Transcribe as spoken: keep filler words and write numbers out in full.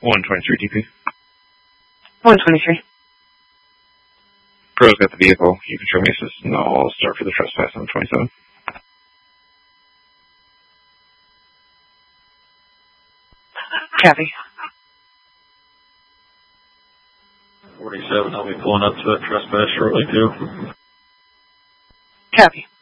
one twenty-three D P. one twenty-three. Pro's got the vehicle. You can show me assist, and I'll start for the trespass on twenty-seven. Copy. forty-seven, I'll be pulling up to that trespass shortly, too. Copy.